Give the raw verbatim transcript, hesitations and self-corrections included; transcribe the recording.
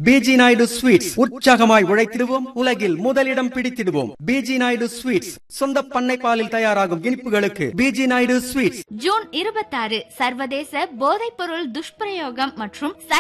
PG Naidu sweets. உற்சாகமாய் உழைத்திடுவோம், உலகில் முதலிடம் பிடித்திடுவோம். PG Naidu sweets. சொந்த பண்ணை பாலில் தயாராகும் இனிப்புகளுக்கு பிஜி நாயுடு ஸ்வீட்ஸ். ஜூன் இருபத்தாறு சர்வதேச போதைப்பொருள் துஷ்பிரயோகம் மற்றும்